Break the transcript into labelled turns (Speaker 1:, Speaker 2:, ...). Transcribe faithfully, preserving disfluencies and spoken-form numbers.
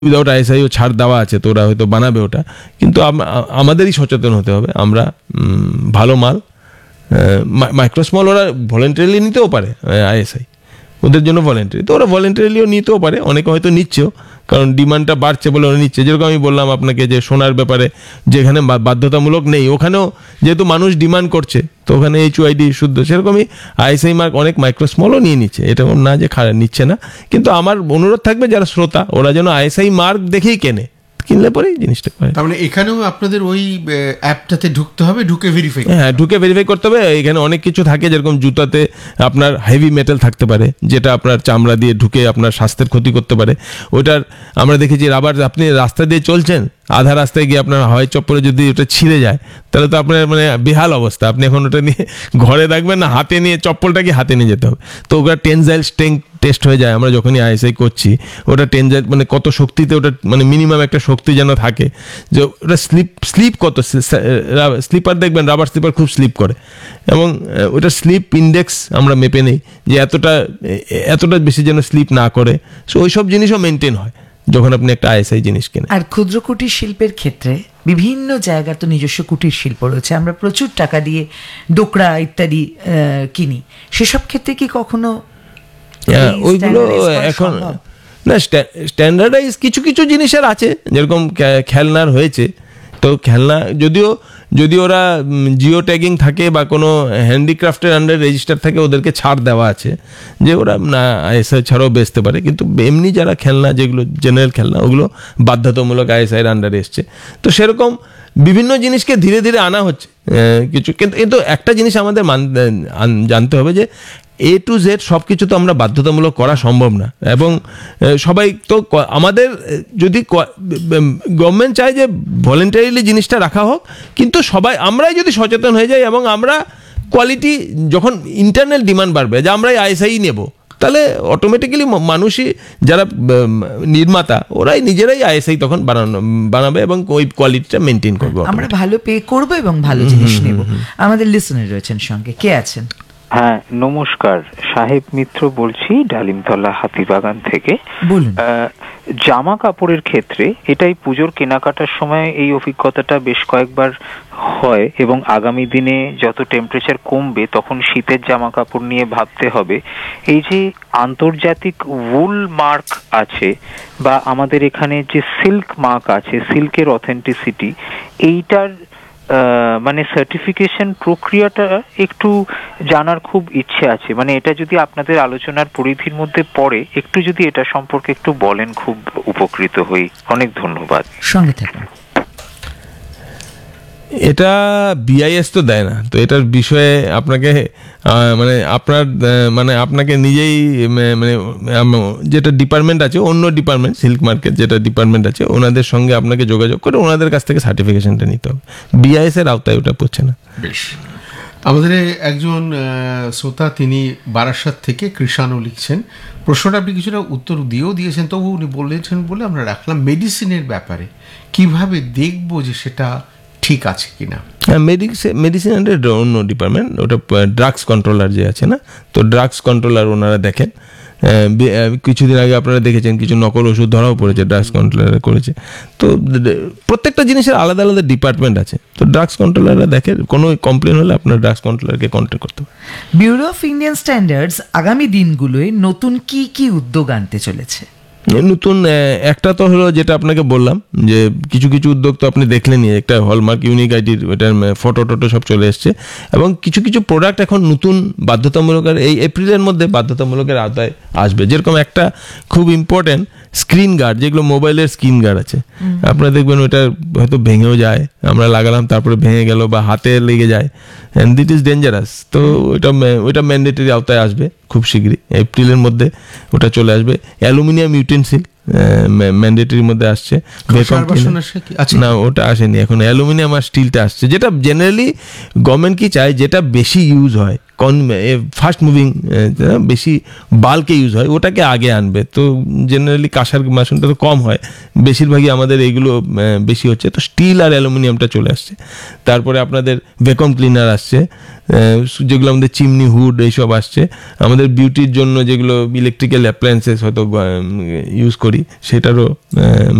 Speaker 1: Without আইএসআইও ছাড় দেওয়া আছে, তো ওরা হয়তো বানাবে ওটা, কিন্তু আমাদেরই সচেতন হতে হবে। আমরা ভালো মাল, মাইক্রোস্মল ওরা ভলেন্টারিলি নিতেও পারে, আইএসআই ওদের জন্য ভলেন্টারি, তো ওরা ভলেন্টারিলিও নিতেও পারে, অনেকে হয়তো নিচ্ছেও, কারণ ডিমান্ডটা বাড়ছে বলে ওরা নিচ্ছে। যেরকম আমি বললাম আপনাকে যে সোনার ব্যাপারে যেখানে বাধ্যতামূলক নেই, ওখানেও যেহেতু মানুষ ডিমান্ড করছে, তো ওখানে এইচ ওয়াইডি শুদ্ধ, সেরকমই আইএসআই মার্ক অনেক মাইক্রোস্মলও নিয়ে নিচ্ছে, এটা না যে খারাপ নিচ্ছে না। কিন্তু আমার অনুরোধ থাকবে যারা শ্রোতা, ওরা যেন আইএসআই মার্ক দেখেই কেনে, কিনলে পরেই জিনিসটা পায়।
Speaker 2: তার মানে এখানেও আপনাদের ওই অ্যাপটাতে ঢুকতে হবে, ঢুকে ভেরিফাই,
Speaker 1: হ্যাঁ ঢুকে ভেরিফাই করতে হবে। এখানে অনেক কিছু থাকে, যেরকম জুতাতে আপনার হেভি মেটাল থাকতে পারে, যেটা আপনার চামড়া দিয়ে ঢুকে আপনার স্বাস্থ্যের ক্ষতি করতে পারে। ওইটার আমরা দেখেছি রাবার, আপনি রাস্তা দিয়ে চলছেন, আধা রাস্তায় গিয়ে আপনার হাওয়াই চপ্পলে যদি ওটা ছিঁড়ে যায়, তাহলে তো আপনার মানে বেহাল অবস্থা। আপনি এখন ওটা নিয়ে ঘরে রাখবেন না, হাতে নিয়ে চপ্পলটাকে হাতে নিয়ে যেতে হবে। তো ওটা টেনজাইল স্ট্রেংথ টেস্ট হয়ে যায়। আমরা যখনই আইএসআই করছি, ওটা টেনজাইল মানে কত শক্তিতে ওটা, মানে মিনিমাম একটা শক্তি যেন থাকে, যে ওটা স্লিপ স্লিপ কত, স্লিপার দেখবেন রাবার স্লিপার খুব স্লিপ করে, এবং ওটা স্লিপ ইন্ডেক্স আমরা মেপে নেই যে এতটা এতটা বেশি যেন স্লিপ না করে। সো ওই সব জিনিসও মেনটেন হয় যখন আপনি একটা আইএসআই জিনিস কেনেন।
Speaker 3: আর ক্ষুদ্র কুটির শিল্পের ক্ষেত্রে বিভিন্ন জায়গার তো নিজস্ব কুটির শিল্প রয়েছে, আমরা প্রচুর টাকা দিয়ে ডোকরা ইত্যাদি কিনি, সেসব ক্ষেত্রে কি কখনো
Speaker 1: ওইগুলো এখন না স্ট্যান্ডার্ডাইজ কিছু কিছু জিনিসের আছে, যেরকম খেলনার হয়েছে, তো খেলনা যদিও যদি ওরা জিও ট্যাগিং থাকে বা কোনো হ্যান্ডিক্রাফটের আন্ডার রেজিস্টার থাকে, ওদেরকে ছাড় দেওয়া আছে যে ওরা না আইএসআই ছাড়াও বেচতে পারে। কিন্তু এমনি যারা খেলনা, যেগুলো জেনারেল খেলনা, ওগুলো বাধ্যতামূলক আইএসআইয়ের আন্ডারে এসছে। তো সেরকম বিভিন্ন জিনিসকে ধীরে ধীরে আনা হচ্ছে কিছু, কিন্তু কিন্তু একটা জিনিস আমাদের জানতে হবে যে এ টু জেড সব কিছু তো আমরা বাধ্যতামূলক করা সম্ভব না, এবং সবাই তো আমাদের যদি গভর্নমেন্ট চায় যে ভলেন্টারিলি জিনিসটা রাখা হোক, কিন্তু সবাই আমরাই যদি সচেতন হয়ে যাই এবং আমরা কোয়ালিটি, যখন ইন্টারনাল ডিমান্ড বাড়বে যে আমরাই আইএসআই নেব, তাহলে অটোমেটিক্যালি মানুষই যারা নির্মাতা ওরাই নিজেরাই আইএসআই তখন বানানো বানাবে এবং ওই কোয়ালিটিটা মেনটেন করবো,
Speaker 3: আমরা ভালো পে করবো এবং ভালো জিনিস নেব। আমাদের লিসনার রয়েছেন সঙ্গে, কে আছেন?
Speaker 4: হ্যাঁ নমস্কার, সাহেব মিত্র বলছি ডালিমতলা হাতিবাগান থেকে।
Speaker 3: বলুন।
Speaker 4: জামা কাপড়ের ক্ষেত্রে এটাই পুজোর কেনাকাটার সময় এই অভিজ্ঞতাটা বেশ কয়েকবার হয়, এবং আগামী দিনে যত টেম্পারেচার কমবে তখন শীতের জামা কাপড় নিয়ে ভাবতে হবে। এই যে আন্তর্জাতিক উল মার্ক আছে বা আমাদের এখানে যে সিল্ক মার্ক আছে, সিল্কের অথেন্টিসিটি, এইটার মানে সার্টিফিকেশন প্রক্রিয়াটা একটু জানার খুব ইচ্ছে আছে। মানে এটা যদি আপনাদের আলোচনার পরিধির মধ্যে পড়ে, একটু যদি এটা সম্পর্কে একটু বলেন, খুব উপকৃত হই। অনেক ধন্যবাদ।
Speaker 3: সঙ্গে থাকুন।
Speaker 1: এটা বিআইএস তো দেয় না, তো এটার বিষয়ে আপনাকে মানে আপনার মানে আপনাকে নিজেই মানে যেটা ডিপার্টমেন্ট আছে, অন্য ডিপার্টমেন্ট সিল্ক মার্কেট যেটা ডিপার্টমেন্ট আছে, ওনাদের সঙ্গে আপনাকে যোগাযোগ করে ওনাদের কাছ থেকে সার্টিফিকেশনটা নিতে হবে। বিআইএস এর আওতায় ওটা পড়ছে না।
Speaker 2: বেশ, আমাদের একজন শ্রোতা, তিনি বারাসাত থেকে কৃষাণু লিখছেন, প্রশ্নটা আপনি কিছুটা উত্তর দিয়েও দিয়েছেন, তবু উনি বলেছেন বলে আমরা রাখলাম, মেডিসিনের ব্যাপারে কিভাবে দেখবো যে সেটা ঠিক আছে কিনা?
Speaker 1: হ্যাঁ, মেডিসিন মেডিসিন অন্য ডিপার্টমেন্ট, ওটা ড্রাগস কন্ট্রোলার যে আছে না, তো ড্রাগস কন্ট্রোলার ওনারা দেখেন। কিছুদিন আগে আপনারা দেখেছেন কিছু নকল ওষুধ ধরাও পড়েছে, ড্রাগস কন্ট্রোলার করেছে। তো প্রত্যেকটা জিনিসের আলাদা আলাদা ডিপার্টমেন্ট আছে, তো ড্রাগস কন্ট্রোলাররা দেখে, কোনো কমপ্লেন হলে আপনার ড্রাগস কন্ট্রোলারকে কন্ট্যাক্ট করতে হবে।
Speaker 3: ব্যুরো অফ ইন্ডিয়ান স্ট্যান্ডার্ডস আগামী দিনগুলোয় নতুন কি কি উদ্যোগ আনতে চলেছে?
Speaker 1: নতুন একটা তো হলো যেটা আপনাকে বললাম, যে কিছু কিছু উদ্যোগ তো আপনি দেখলেনই, একটা হলমার্ক ইউনিক আইডির ওটার ফটো টটো সব চলে এসছে, এবং কিছু কিছু প্রোডাক্ট এখন নতুন বাধ্যতামূলকের এই এপ্রিলের মধ্যে বাধ্যতামূলকের আওতায় আসবে। যেরকম একটা খুব ইম্পর্টেন্ট স্ক্রিন গার্ড, যেগুলো মোবাইলের স্ক্রিন গার্ড আছে, আপনারা দেখবেন ওটা হয়তো ভেঙেও যায়, আমরা লাগালাম তারপরে ভেঙে গেল বা হাতে লেগে যায়, অ্যান্ড দিট ইজ ডেঞ্জারাস। তো ওইটা ওইটা ম্যান্ডেটরি আওতায় আসবে খুব শীঘ্রই, এপ্রিলের মধ্যে ওটা চলে আসবে। অ্যালুমিনিয়াম ইউটেন্সিল ম্যান্ডেটরির মধ্যে আসছে, না ওটা আসেনি এখন, অ্যালুমিনিয়াম আর স্টিলটা আসছে, যেটা জেনারেলি গভর্নমেন্ট কি চায়, যেটা বেশি ইউজ হয় কন ফাস্ট মুভিং বেশি বাল্কে ইউজ হয়, ওটাকে আগে আনবে। তো জেনারেলি কাঁসার বাসনটা তো কম হয়, বেশিরভাগই আমাদের এইগুলো বেশি হচ্ছে। তো স্টিল আর অ্যালুমিনিয়ামটা চলে আসছে। তারপরে আপনাদের ভ্যাকুয়াম ক্লিনার আসছে, যেগুলো আমাদের চিমনি হুড এইসব আসছে। আমাদের বিউটির জন্য যেগুলো ইলেকট্রিক্যাল অ্যাপ্লায়েন্সেস হয়তো ইউজ করি সেটারও